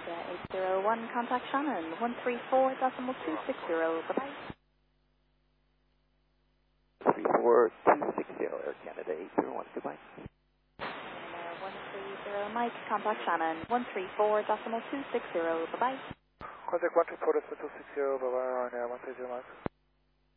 801, contact Shannon, 134.260, bye-bye. 34260, Air Canada 801, goodbye. 130 Mike, contact Shannon, 134.260, bye-bye. Contact 134.260, bye-bye, on 130 Mike.